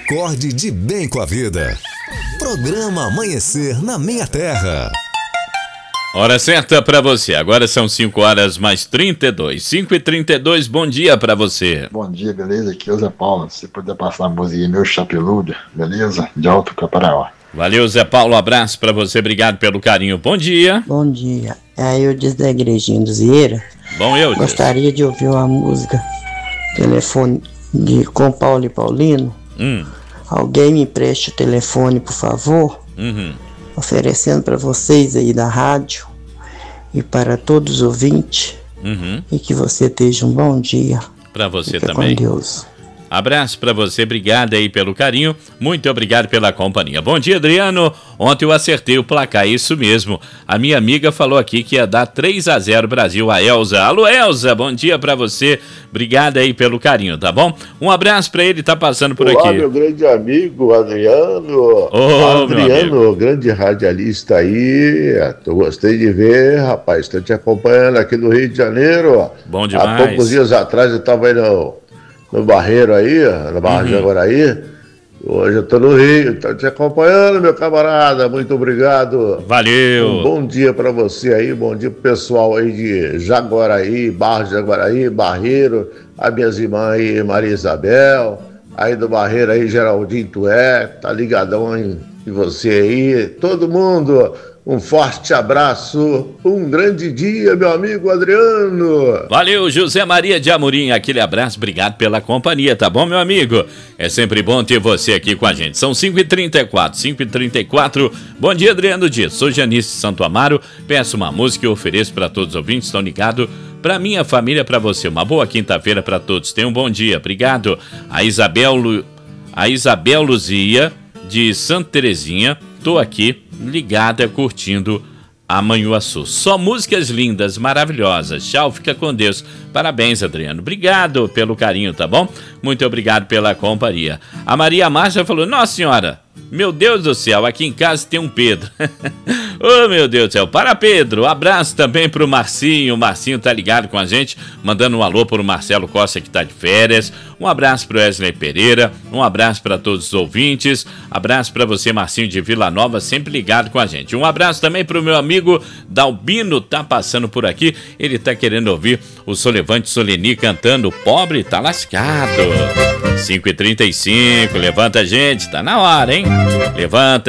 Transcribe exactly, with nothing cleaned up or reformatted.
Acorde de bem com a vida. Programa Amanhecer na Minha Terra. Hora certa pra você. Agora são cinco horas mais trinta e dois. cinco e trinta e dois, bom dia pra você. Bom dia, beleza? Aqui é o Zé Paulo. Se puder passar a música Meu Chapeludo, beleza? De Alto Caparaó. Valeu, Zé Paulo. Abraço pra você. Obrigado pelo carinho. Bom dia. Bom dia. É a Eudes da Igrejinha do Zieira. Bom, Eudes. Gostaria de ouvir uma música. Telefone de com Paulo e Paulino. Hum. Alguém me empreste o telefone, por favor. Uhum. Oferecendo para vocês aí da rádio e para todos os ouvintes. Uhum. E que você tenha um bom dia. Para você Fica também. Com Deus. Abraço para você, obrigado aí pelo carinho, muito obrigado pela companhia. Bom dia, Adriano. Ontem eu acertei o placar, isso mesmo. A minha amiga falou aqui que ia dar três a zero Brasil, a Elza. Alô, Elza, bom dia para você. Obrigado aí pelo carinho, tá bom? Um abraço para ele, tá passando por Olá, aqui. Meu grande amigo Adriano. Ô, Adriano, grande radialista aí. Eu gostei de ver, rapaz. Estou te acompanhando aqui no Rio de Janeiro. Bom demais. Há poucos dias atrás eu estava aí no, no Barreiro aí, na Barra de Uhum. Jaguaraí. Hoje eu estou no Rio, estou te acompanhando, meu camarada. Muito obrigado. Valeu. Um bom dia para você aí, bom dia pro pessoal aí de Jaguaraí, Barra de Jaguaraí, Barreiro, a minhas irmãs aí, Maria Isabel, aí do Barreiro aí, Geraldinho Tué, tá ligadão em, em você aí, todo mundo. Um forte abraço, um grande dia, meu amigo Adriano. Valeu, José Maria de Amorim, aquele abraço, obrigado pela companhia, tá bom, meu amigo? É sempre bom ter você aqui com a gente. São cinco e trinta e quatro, cinco e trinta e quatro. Bom dia, Adriano Dias. Sou Janice Santo Amaro, peço uma música e ofereço para todos os ouvintes, estão ligados? Para minha família, para você. Uma boa quinta-feira para todos. Tenham um bom dia, obrigado. A Isabel, Lu... a Isabel Luzia, de Santa Terezinha, tô aqui ligada, curtindo a Manhuaçu. Só músicas lindas, maravilhosas. Tchau, fica com Deus. Parabéns, Adriano. Obrigado pelo carinho, tá bom? Muito obrigado pela companhia. A Maria Márcia falou, nossa senhora, meu Deus do céu, aqui em casa tem um Pedro. Oh, meu Deus do céu. Para, Pedro. Abraço também pro Marcinho. O Marcinho tá ligado com a gente, mandando um alô pro Marcelo Costa, que tá de férias. Um abraço pro Wesley Pereira. Um abraço para todos os ouvintes. Abraço para você, Marcinho de Vila Nova, sempre ligado com a gente. Um abraço também pro meu amigo Dalbino, tá passando por aqui. Ele tá querendo ouvir o Solevante Soleni cantando Pobre Tá Lascado. cinco e trinta e cinco. Levanta, gente. Tá na hora, hein? Levanta.